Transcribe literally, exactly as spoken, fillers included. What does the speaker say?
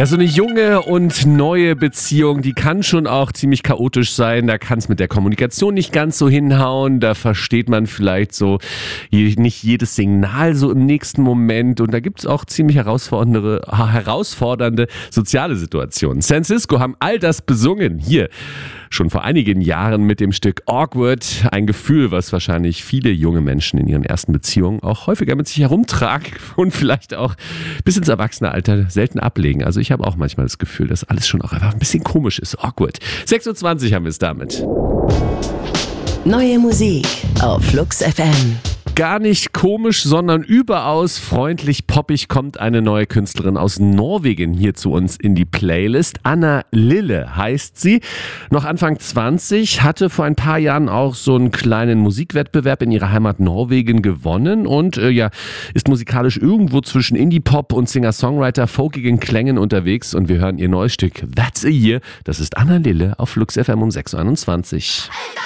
Ja, so eine junge und neue Beziehung, die kann schon auch ziemlich chaotisch sein. Da kann es mit der Kommunikation nicht ganz so hinhauen. Da versteht man vielleicht so nicht jedes Signal so im nächsten Moment. Und da gibt es auch ziemlich herausfordernde, herausfordernde soziale Situationen. San Cisco haben all das besungen. Hier schon vor einigen Jahren mit dem Stück Awkward. Ein Gefühl, was wahrscheinlich viele junge Menschen in ihren ersten Beziehungen auch häufiger mit sich herumtragen und vielleicht auch bis ins Erwachsenealter selten ablegen. Also ich habe auch manchmal das Gefühl, dass alles schon auch einfach ein bisschen komisch ist. Awkward. sechs Uhr zwanzig haben wir es damit. Neue Musik auf Flux F M. Gar nicht komisch, sondern überaus freundlich poppig kommt eine neue Künstlerin aus Norwegen hier zu uns in die Playlist. Anna Lille heißt sie. Noch Anfang zwanzig, hatte vor ein paar Jahren auch so einen kleinen Musikwettbewerb in ihrer Heimat Norwegen gewonnen und äh, ja, ist musikalisch irgendwo zwischen Indie-Pop und Singer-Songwriter folkigen Klängen unterwegs und wir hören ihr neues Stück That's a Year. Das ist Anna Lille auf Flux F M um sechs Uhr einundzwanzig.